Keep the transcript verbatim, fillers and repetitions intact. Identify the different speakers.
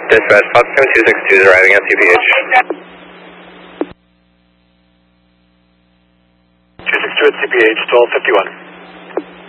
Speaker 1: Dispatch, Foxconn two six two is arriving at C P H.
Speaker 2: two six two at C P H, twelve fifty-one.